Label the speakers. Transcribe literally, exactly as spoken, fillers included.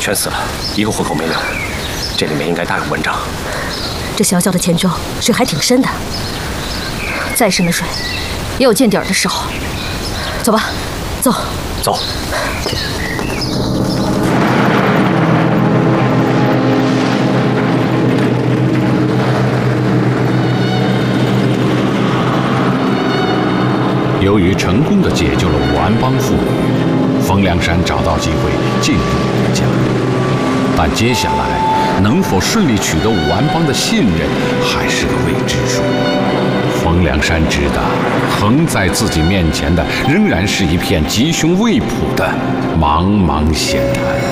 Speaker 1: 全死了，一个活口没留。这里面应该大有文章。
Speaker 2: 这小小的钱庄，水还挺深的。再深的水，也有见底儿的时候。走吧，走，
Speaker 1: 走。
Speaker 3: 由于成功地解救了武安帮妇女，冯梁山找到机会进入吴家。但接下来能否顺利取得武安帮的信任，还是个未知数。冯梁山知道，横在自己面前的仍然是一片吉凶未卜的茫茫险滩。